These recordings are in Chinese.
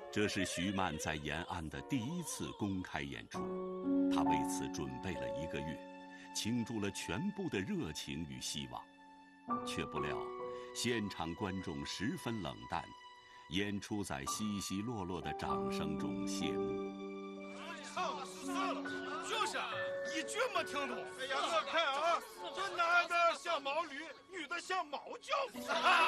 这是徐曼在延安的第一次公开演出，他为此准备了1个月，倾注了全部的热情与希望，却不料现场观众十分冷淡，演出在稀稀落落的掌声中谢幕。 算了，就是一句没听懂。哎呀，我看啊，这男的像毛驴，女的像毛教夫。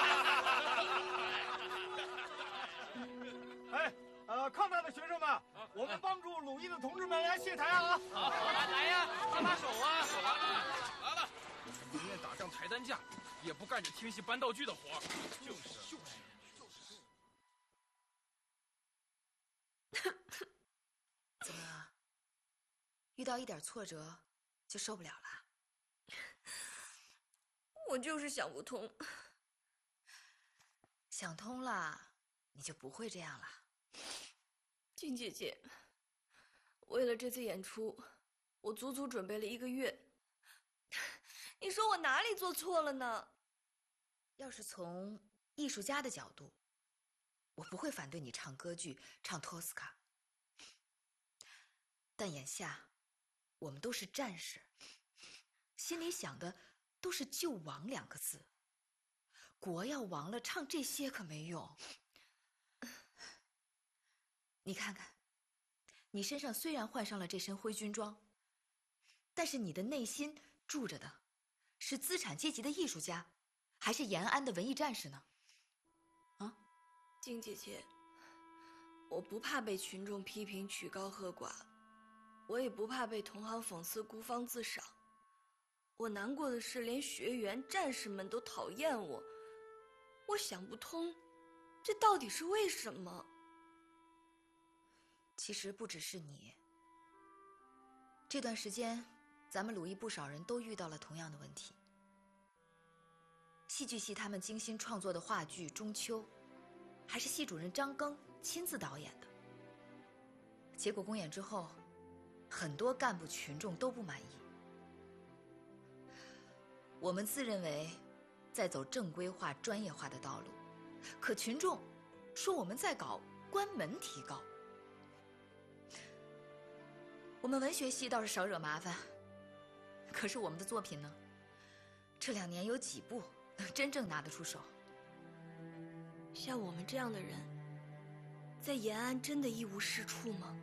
哎，抗战的学生们，我们帮助鲁艺的同志们来卸台啊！ 好，来呀，拉手啊！来了，宁愿打仗抬担架，也不干这听戏搬道具的活。就是。 怎么，遇到一点挫折就受不了了？ 我就是想不通。 想通了，你就不会这样了。 静姐姐，为了这次演出，我足足准备了1个月。你说我哪里做错了呢？ 要是从艺术家的角度，我不会反对你唱歌剧，唱托斯卡。但眼下，我们都是战士，心里想的都是救亡2个字。国要亡了，唱这些可没用。你看看，你身上虽然换上了这身灰军装，但是你的内心住着的是资产阶级的艺术家，还是延安的文艺战士呢？啊， 静姐姐，我不怕被群众批评曲高和寡，我也不怕被同行讽刺孤芳自赏。我难过的是，连学员、战士们都讨厌我。我想不通，这到底是为什么？ 其实不只是你。这段时间，咱们鲁艺不少人都遇到了同样的问题。戏剧系他们精心创作的话剧《中秋》，还是系主任张庚亲自导演的。结果公演之后，很多干部群众都不满意。我们自认为在走正规化、专业化的道路，可群众说我们在搞关门提高。我们文学系倒是少惹麻烦，可是我们的作品呢？这2年有几部真正拿得出手？ 像我们这样的人，在延安真的一无是处吗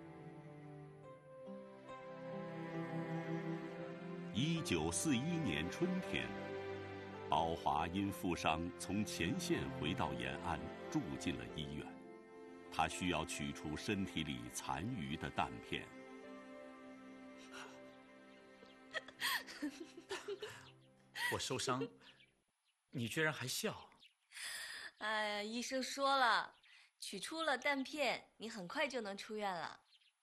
？1941年春天，宝华因负伤从前线回到延安，住进了医院。他需要取出身体里残余的弹片。 我受伤，你居然还笑？ 哎呀，医生说了，取出了弹片，你很快就能出院了。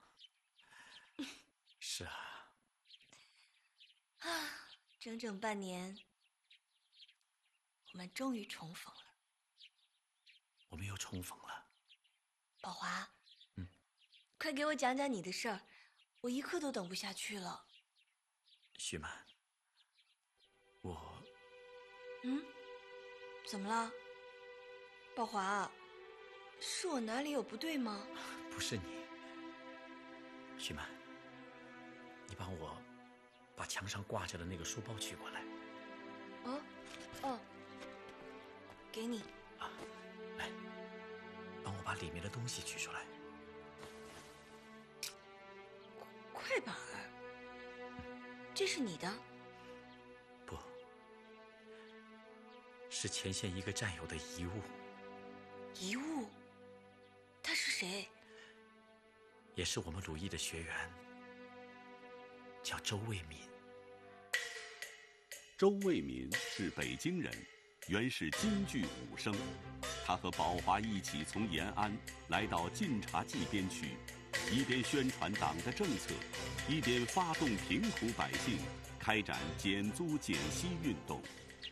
是啊。 整整半年，我们终于重逢了。 我们又重逢了。 宝华，快给我讲讲你的事儿，我一刻都等不下去了。 徐曼，我…… 怎么了？宝华，是我哪里有不对吗？ 不是你，徐曼，你帮我把墙上挂着的那个书包取过来。 给你。 来，帮我把里面的东西取出来。 快板儿，这是你的？ 不，是前线一个战友的遗物。 遗物？他是谁？ 也是我们鲁艺的学员，叫周卫民。 周卫民是北京人，原是京剧武生。他和宝华一起从延安来到晋察冀边区，一边宣传党的政策，一边发动贫苦百姓开展减租减息运动。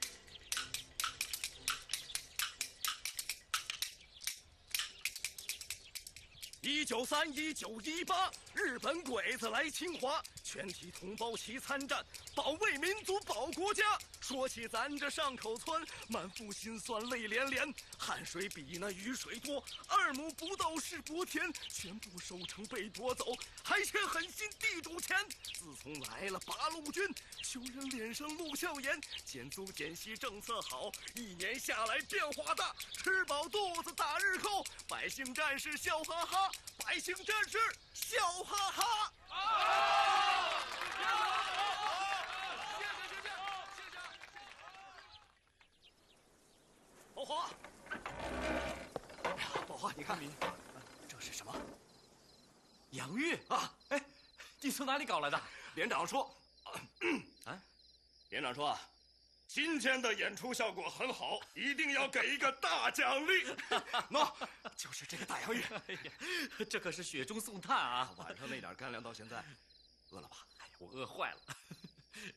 1931、1918，日本鬼子来侵华，全体同胞齐参战，保卫民族，保国家。 说起咱这上口村，满腹心酸泪连连，汗水比那雨水多，2亩不到是薄田，全部收成被夺走，还欠狠心地主钱。自从来了八路军，穷人脸上露笑颜，减租减息政策好，1年下来变化大，吃饱肚子打日扣，百姓战士笑哈哈，百姓战士笑哈哈。宝华，宝华，你看，这是什么？ 洋芋啊！哎，你从哪里搞来的？ 连长说，连长说啊，今天的演出效果很好，一定要给一个大奖励。喏，就是这个大洋芋。 哎呀，这可是雪中送炭啊！ 晚上那点干粮到现在，饿了吧？ 哎呀，我饿坏了。